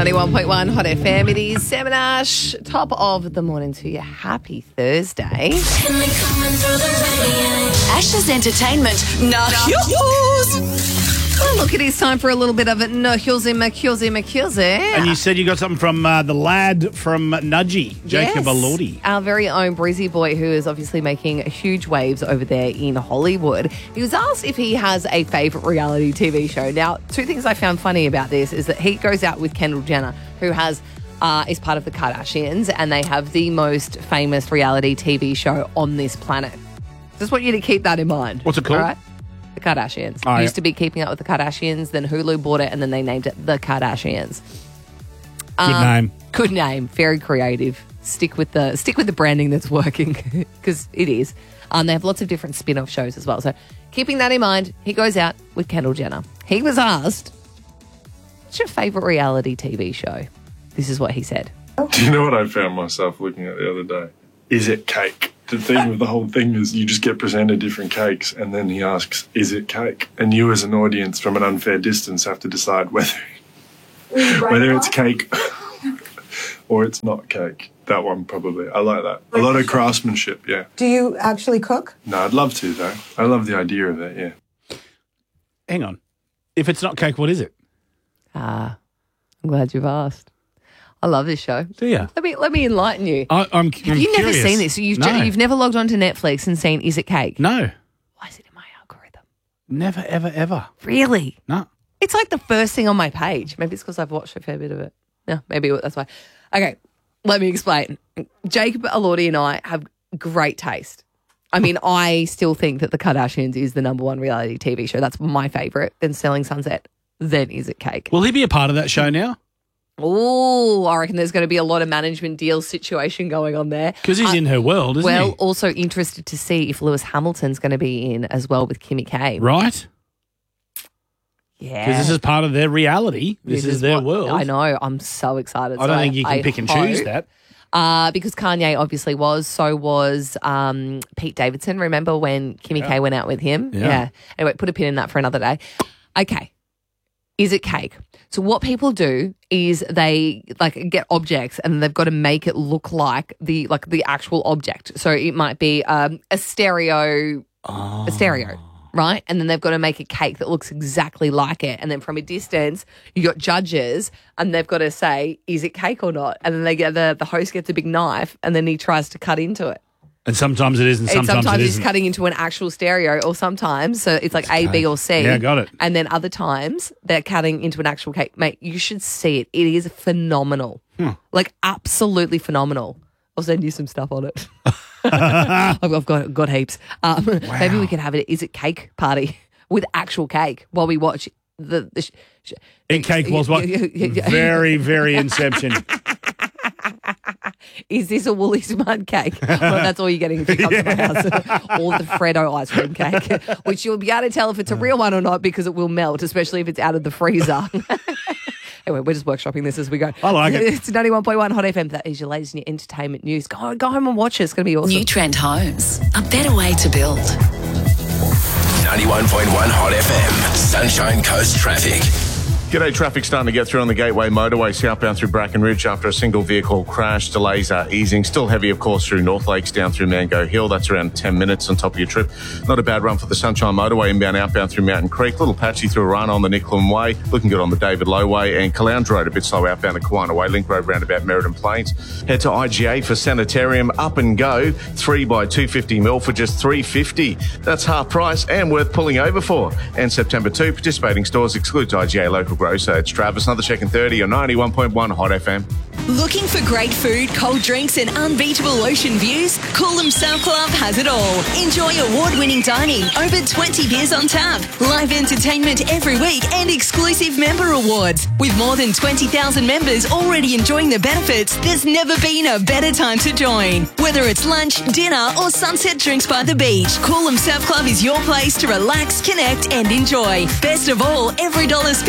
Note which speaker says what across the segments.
Speaker 1: 91.1 Hot FM. It is Sam and Ash, top of the morning to you. Happy Thursday.
Speaker 2: Ash's entertainment.
Speaker 1: Well, look, it is time for a little bit of it. No, Hilsey.
Speaker 3: And you said you got something from the lad from Nudgy, Jacob Elordi.
Speaker 1: Our very own breezy boy who is obviously making huge waves over there in Hollywood. He was asked if he has a favourite reality TV show. Now, two things I found funny about this is that he goes out with Kendall Jenner, who is part of the Kardashians, and they have the most famous reality TV show on this planet. Just want you to keep that in mind.
Speaker 3: What's it called?
Speaker 1: All right? The Kardashians.
Speaker 3: Oh,
Speaker 1: Used to be Keeping Up with the Kardashians, then Hulu bought it, and then they named it The Kardashians.
Speaker 3: Good name.
Speaker 1: Good name. Very creative. Stick with the branding that's working, because it is. They have lots of different spin-off shows as well. So keeping that in mind, he goes out with Kendall Jenner. He was asked, what's your favourite reality TV show? This is what he said.
Speaker 4: Do you know what I found myself looking at the other day? Is it cake? The theme of the whole thing is you just get presented different cakes, and then he asks, is it cake? And you as an audience from an unfair distance have to decide whether it's cake or it's not cake. That one probably. I like that. A lot of craftsmanship, yeah.
Speaker 5: Do you actually cook?
Speaker 4: No, I'd love to, though. I love the idea of it, yeah.
Speaker 3: Hang on. If it's not cake, what is it?
Speaker 1: I'm glad you've asked. I love this show.
Speaker 3: Do you?
Speaker 1: Let me enlighten you.
Speaker 3: I'm
Speaker 1: Have you never
Speaker 3: curious.
Speaker 1: seen this? You've never logged on to Netflix and seen Is It Cake?
Speaker 3: No.
Speaker 1: Why is it in my algorithm?
Speaker 3: Never, ever, ever.
Speaker 1: Really?
Speaker 3: No.
Speaker 1: It's like the first thing on my page. Maybe it's because I've watched a fair bit of it. Yeah, maybe that's why. Okay, let me explain. Jacob Elordi and I have great taste. I mean, I still think that The Kardashians is the number one reality TV show. That's my favourite. Then Selling Sunset. Then Is It Cake?
Speaker 3: Will he be a part of that show now?
Speaker 1: Oh, I reckon there's going to be a lot of management deal situation going on there.
Speaker 3: Because he's in her world, isn't he?
Speaker 1: Well, also interested to see if Lewis Hamilton's going to be in as well with Kimmy K.
Speaker 3: Right?
Speaker 1: Yeah.
Speaker 3: Because this is part of their reality. This is their world.
Speaker 1: I know. I'm so excited.
Speaker 3: I don't think you can pick and choose that.
Speaker 1: Because Kanye obviously was. So was Pete Davidson. Remember when Kimmy K went out with him?
Speaker 3: Yeah.
Speaker 1: Anyway, put a pin in that for another day. Okay. Is it cake? So what people do is they get objects and they've got to make it look like the actual object. So it might be a stereo, right? And then they've got to make a cake that looks exactly like it. And then from a distance, you got judges and they've got to say, is it cake or not? And then they get the host gets a big knife and then he tries to cut into it.
Speaker 3: And sometimes it is and sometimes it
Speaker 1: it's
Speaker 3: isn't.
Speaker 1: cutting into an actual stereo, or sometimes, so it's like A, B, or C.
Speaker 3: Yeah, got it.
Speaker 1: And then other times they're cutting into an actual cake. Mate, you should see it. It is phenomenal. Like absolutely phenomenal. I'll send you some stuff on it. I've got heaps. Maybe we can have it. Is it cake party with actual cake while we watch the
Speaker 3: cake was what? Very, very Inception.
Speaker 1: Is this a Woolies mud cake? Well, that's all you're getting if you come to my house. Or the Freddo ice cream cake, which you'll be able to tell if it's a real one or not because it will melt, especially if it's out of the freezer. Anyway, we're just workshopping this as we go.
Speaker 3: I like it.
Speaker 1: It's 91.1 Hot FM. That is your latest new entertainment news. Go home and watch it. It's going to be awesome.
Speaker 2: New Trend Homes. A better way to build.
Speaker 6: 91.1 Hot FM. Sunshine Coast traffic.
Speaker 7: G'day, traffic starting to get through on the Gateway Motorway southbound through Bracken Ridge after a single vehicle crash. Delays are easing. Still heavy, of course, through North Lakes down through Mango Hill. That's around 10 minutes on top of your trip. Not a bad run for the Sunshine Motorway inbound, outbound through Mountain Creek. Little patchy through Arana on the Nicklin Way. Looking good on the David Low Way. And Caloundra Road a bit slow outbound the Kawana Way. Link Road roundabout Meriden Plains. Head to IGA for Sanitarium. Up and go. 3 by 250 mil for just $3.50. That's half price and worth pulling over for. And September 2, participating stores excludes IGA local grocer. It's Travis. Another check in 30 on 91.1 Hot FM.
Speaker 2: Looking for great food, cold drinks and unbeatable ocean views? Coolum Surf Club has it all. Enjoy award-winning dining, over 20 beers on tap, live entertainment every week and exclusive member awards. With more than 20,000 members already enjoying the benefits, there's never been a better time to join. Whether it's lunch, dinner or sunset drinks by the beach, Coolum Surf Club is your place to relax, connect and enjoy. Best of all, every dollar spent helps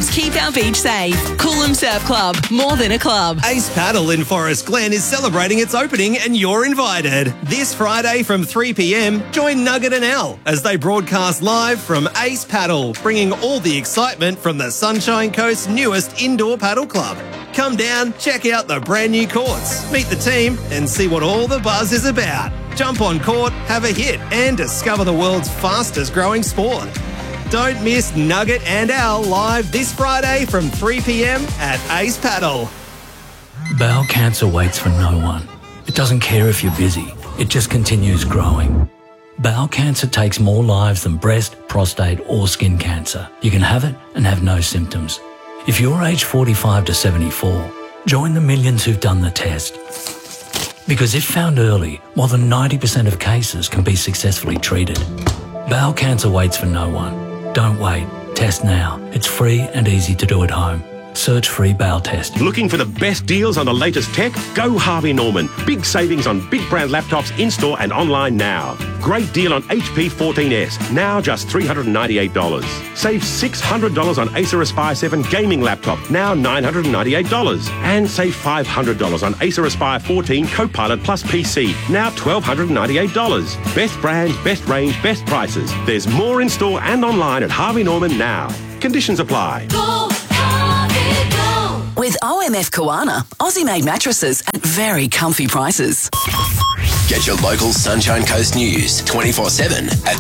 Speaker 2: helps keep our beach safe. Coolum Surf Club, more than a club.
Speaker 5: Ace Paddle in Forest Glen is celebrating its opening and you're invited. This Friday from 3 p.m, join Nugget and Al as they broadcast live from Ace Paddle, bringing all the excitement from the Sunshine Coast's newest indoor paddle club. Come down, check out the brand new courts, meet the team and see what all the buzz is about. Jump on court, have a hit and discover the world's fastest growing sport. Don't miss Nugget and Al live this Friday from 3 p.m. at Ace Paddle.
Speaker 8: Bowel cancer waits for no one. It doesn't care if you're busy. It just continues growing. Bowel cancer takes more lives than breast, prostate or skin cancer. You can have it and have no symptoms. If you're aged 45 to 74, join the millions who've done the test. Because if found early, more than 90% of cases can be successfully treated. Bowel cancer waits for no one. Don't wait. Test now. It's free and easy to do at home. Search free bowel test.
Speaker 9: Looking for the best deals on the latest tech? Go Harvey Norman. Big savings on big brand laptops in-store and online now. Great deal on HP 14S, now just $398. Save $600 on Acer Aspire 7 gaming laptop, now $998. And save $500 on Acer Aspire 14 Copilot Plus PC, now $1,298. Best brands, best range, best prices. There's more in-store and online at Harvey Norman now. Conditions apply.
Speaker 2: With OMF Koana, Aussie-made mattresses at very comfy prices.
Speaker 6: Get your local Sunshine Coast news 24/7 at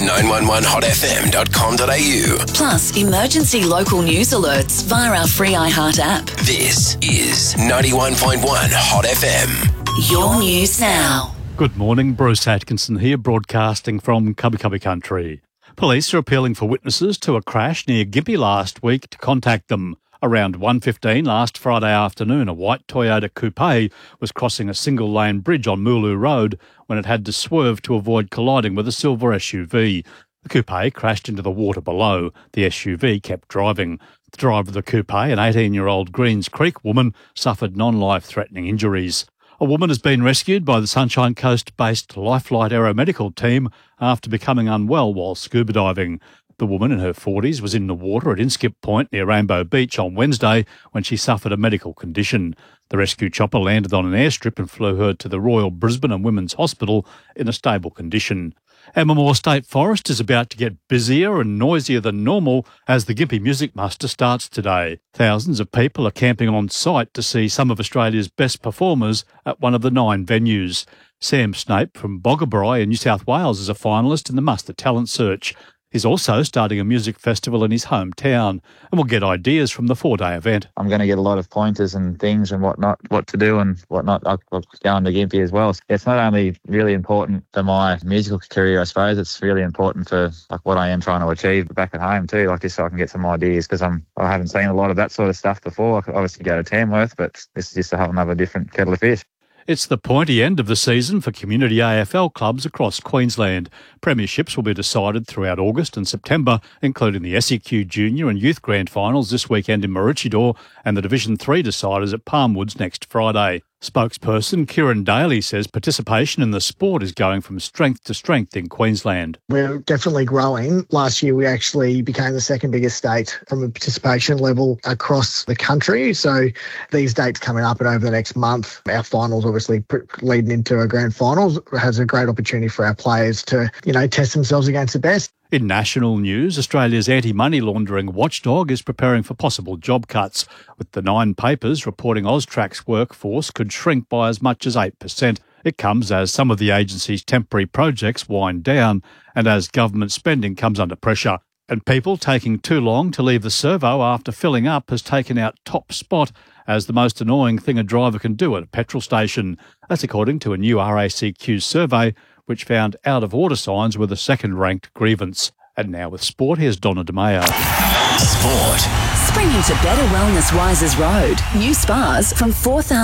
Speaker 6: 911hotfm.com.au.
Speaker 2: Plus, emergency local news alerts via our free iHeart app.
Speaker 6: This is 91.1 Hot FM.
Speaker 2: Your news now.
Speaker 10: Good morning, Bruce Atkinson here, broadcasting from Cubby Cubby Country. Police are appealing for witnesses to a crash near Gympie last week to contact them. Around 1:15 last Friday afternoon, a white Toyota coupe was crossing a single-lane bridge on Mooloo Road when it had to swerve to avoid colliding with a silver SUV. The coupe crashed into the water below. The SUV kept driving. The driver of the coupe, an 18-year-old Greens Creek woman, suffered non-life-threatening injuries. A woman has been rescued by the Sunshine Coast-based Lifelight Aeromedical team after becoming unwell while scuba diving. The woman in her 40s was in the water at Inskip Point near Rainbow Beach on Wednesday when she suffered a medical condition. The rescue chopper landed on an airstrip and flew her to the Royal Brisbane and Women's Hospital in a stable condition. Emma State Forest is about to get busier and noisier than normal as the Gympie Music Muster starts today. Thousands of people are camping on site to see some of Australia's best performers at one of the 9 venues. Sam Snape from Boggabri in New South Wales is a finalist in the Muster Talent Search. He's also starting a music festival in his hometown and will get ideas from the 4-day event.
Speaker 11: I'm going to get a lot of pointers and things and whatnot, what to do and whatnot. I'll go on to Gympie as well. It's not only really important for my musical career, I suppose, it's really important for like what I am trying to achieve back at home too, like just so I can get some ideas because I haven't seen a lot of that sort of stuff before. I could obviously go to Tamworth, but this is just a whole other different kettle of fish.
Speaker 10: It's the pointy end of the season for community AFL clubs across Queensland. Premierships will be decided throughout August and September, including the SEQ Junior and Youth Grand Finals this weekend in Maroochydore and the Division 3 deciders at Palmwoods next Friday. Spokesperson Kieran Daly says participation in the sport is going from strength to strength in Queensland.
Speaker 12: We're definitely growing. Last year we actually became the second biggest state from a participation level across the country. So these dates coming up and over the next month, our finals obviously leading into our grand finals has a great opportunity for our players to, test themselves against the best.
Speaker 10: In national news, Australia's anti-money laundering watchdog is preparing for possible job cuts, with the 9 papers reporting Austrac's workforce could shrink by as much as 8%. It comes as some of the agency's temporary projects wind down and as government spending comes under pressure. And people taking too long to leave the servo after filling up has taken out top spot as the most annoying thing a driver can do at a petrol station. That's according to a new RACQ survey, which found out-of-order signs were the second-ranked grievance. And now with sport, here's Donna DeMayo.
Speaker 6: Sport.
Speaker 2: Springing to better wellness Risers Road. New spas from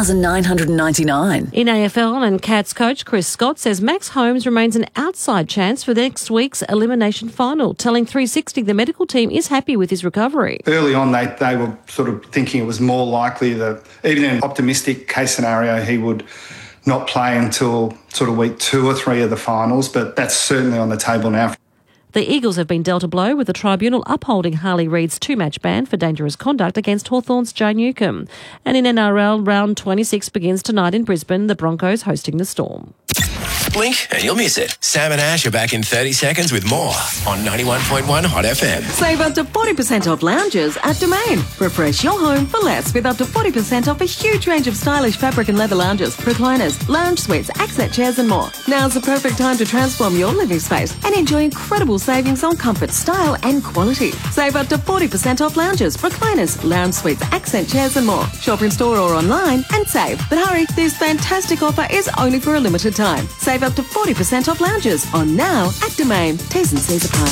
Speaker 2: $4,999.
Speaker 13: In AFL and Cats coach Chris Scott says Max Holmes remains an outside chance for next week's elimination final, telling 360 the medical team is happy with his recovery.
Speaker 14: Early on, they were sort of thinking it was more likely that even in an optimistic case scenario, he would not play until sort of week 2 or 3 of the finals, but that's certainly on the table now.
Speaker 13: The Eagles have been dealt a blow with the tribunal upholding Harley Reid's 2-match ban for dangerous conduct against Hawthorn's Joe Newcombe. And in NRL, round 26 begins tonight in Brisbane, the Broncos hosting the Storm.
Speaker 6: Blink and you'll miss it. Sam and Ash are back in 30 seconds with more on 91.1 Hot FM.
Speaker 15: Save up to 40% off lounges at Domain. Refresh your home for less with up to 40% off a huge range of stylish fabric and leather lounges, recliners, lounge suites, accent chairs and more. Now's the perfect time to transform your living space and enjoy incredible savings on comfort, style and quality. Save up to 40% off lounges, recliners, lounge suites, accent chairs and more. Shop in store or online and save. But hurry, this fantastic offer is only for a limited time. Save up to 40% off lounges on now at Domain. T's and C's apply.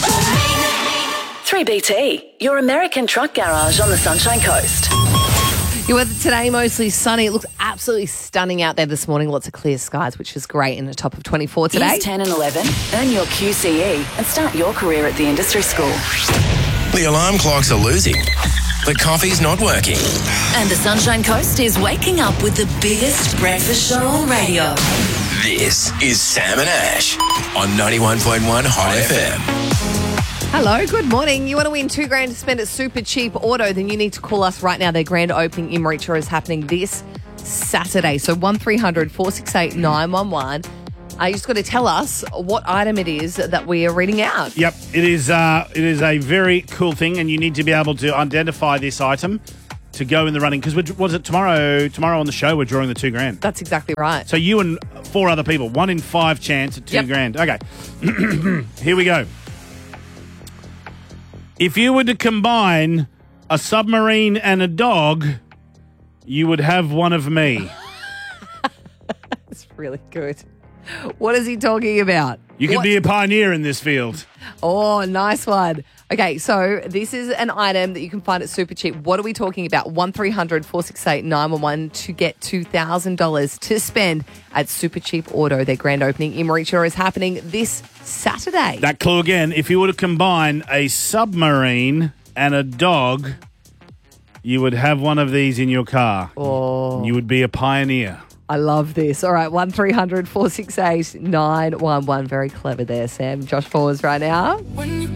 Speaker 2: 3BT, your American truck garage on the Sunshine Coast.
Speaker 1: Your weather today, mostly sunny. It looks absolutely stunning out there this morning. Lots of clear skies, which is great, in the top of 24 today.
Speaker 2: Here's 10 and 11. Earn your QCE and start your career at the industry school.
Speaker 6: The alarm clocks are losing. The coffee's not working.
Speaker 2: And the Sunshine Coast is waking up with the biggest breakfast show on radio.
Speaker 6: This is Sam and Ash on 91.1 Hot FM.
Speaker 1: Hello, good morning. You want to win $2,000 to spend at Super Cheap Auto? Then you need to call us right now. Their grand opening in Mareechal is happening this Saturday. So 1300 468 911. You just got to tell us what item it is that we are reading out.
Speaker 3: Yep, it is a very cool thing, and you need to be able to identify this item to go in the running. Because was it tomorrow? Tomorrow on the show, we're drawing the $2,000.
Speaker 1: That's exactly right.
Speaker 3: So you and 4 other people, 1 in 5 chance at $2,000. Okay, here we go. If you were to combine a submarine and a dog, you would have one of me.
Speaker 1: That's really good. What is he talking about?
Speaker 3: You can be a pioneer in this field.
Speaker 1: Oh, nice one. Okay, so this is an item that you can find at Super Cheap. What are we talking about? 1300 468 911 to get $2,000 to spend at Super Cheap Auto. Their grand opening in Mareechal is happening this Saturday.
Speaker 3: That clue again, if you were to combine a submarine and a dog, you would have one of these in your car.
Speaker 1: Oh.
Speaker 3: You would be a pioneer.
Speaker 1: I love this. All right, 1300 468 911. Very clever there, Sam. Josh Fours right now.